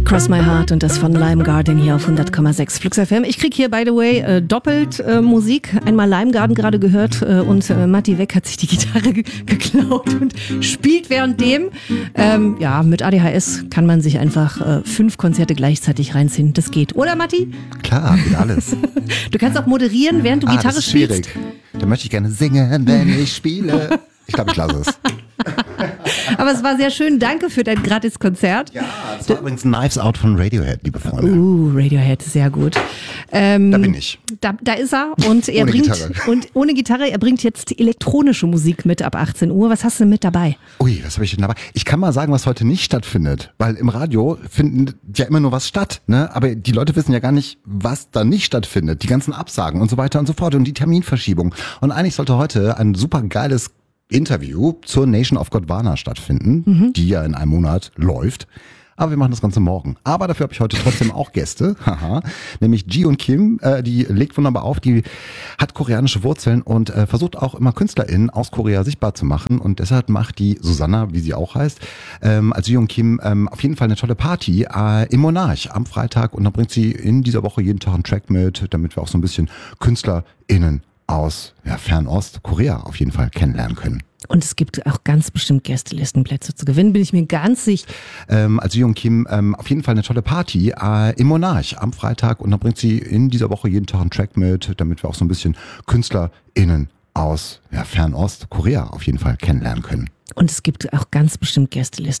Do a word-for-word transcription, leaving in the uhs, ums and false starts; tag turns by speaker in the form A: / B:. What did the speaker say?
A: Cross My Heart und das von Lime Garden hier auf hundert Komma sechs Flux F M. Ich krieg hier, by the way, äh, doppelt äh, Musik. Einmal Lime Garden gerade gehört äh, und äh, Matti Weck hat sich die Gitarre ge- geklaut und spielt währenddem. Ähm, ja, mit A D H S kann man sich einfach äh, fünf Konzerte gleichzeitig reinziehen. Das geht. Oder, Matti?
B: Klar, geht alles.
A: Du kannst auch moderieren, während du
B: ah,
A: Gitarre
B: das ist schwierig.
A: spielst.
B: Da möchte ich gerne singen, wenn ich spiele. Ich glaube, ich lasse es.
A: Aber es war sehr schön. Danke für dein Gratis-Konzert.
B: Ja, das war übrigens Knives Out von Radiohead, liebe Freunde.
A: Uh, Radiohead, sehr gut. Ähm,
B: da bin ich.
A: Da, da ist er und er
B: ohne
A: bringt
B: Gitarre.
A: und ohne Gitarre, er bringt jetzt elektronische Musik mit ab achtzehn Uhr. Was hast du mit dabei?
B: Ui, was habe ich denn dabei? Ich kann mal sagen, was heute nicht stattfindet, weil im Radio findet ja immer nur was statt, ne? Aber die Leute wissen ja gar nicht, was da nicht stattfindet. Die ganzen Absagen und so weiter und so fort und die Terminverschiebung. Und eigentlich sollte heute ein super geiles Interview zur Nation of Gondwana stattfinden, mhm. die ja in einem Monat läuft. Aber wir machen das Ganze morgen. Aber dafür habe ich heute trotzdem auch Gäste, haha, nämlich Ji-Yoon Kim, äh, die legt wunderbar auf, die hat koreanische Wurzeln und äh, versucht auch immer KünstlerInnen aus Korea sichtbar zu machen und deshalb macht die Susanna, wie sie auch heißt, ähm, als Ji-Yoon Kim ähm, auf jeden Fall eine tolle Party äh, im Monarch am Freitag und dann bringt sie in dieser Woche jeden Tag einen Track mit, damit wir auch so ein bisschen KünstlerInnen aus ja, Fernost, Korea auf jeden Fall kennenlernen können.
A: Und es gibt auch ganz bestimmt Gästelistenplätze zu gewinnen, bin ich mir ganz sicher.
B: Ähm, also Ji-Yoon Kim ähm, auf jeden Fall eine tolle Party äh, im Monarch am Freitag und dann bringt sie in dieser Woche jeden Tag einen Track mit, damit wir auch so ein bisschen KünstlerInnen aus ja, Fernost, Korea auf jeden Fall kennenlernen können.
A: Und es gibt auch ganz bestimmt Gästelisten.